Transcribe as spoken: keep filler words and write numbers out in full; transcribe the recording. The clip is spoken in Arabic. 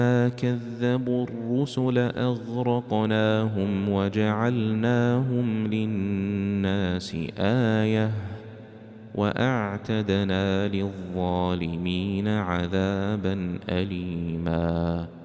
كذبوا الرسل أغرقناهم وجعلناهم للناس آية وأعتدنا للظالمين عذابا أليما.